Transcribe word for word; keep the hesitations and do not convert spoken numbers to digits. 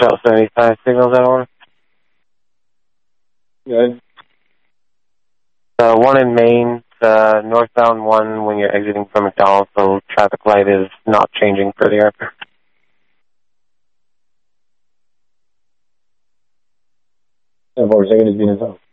Shell seventy-five signals out of order. Good. Uh, one in Maine, uh, northbound one when you're exiting from McDonald's, so traffic light is not changing for the airport. ten four, second is being resolved.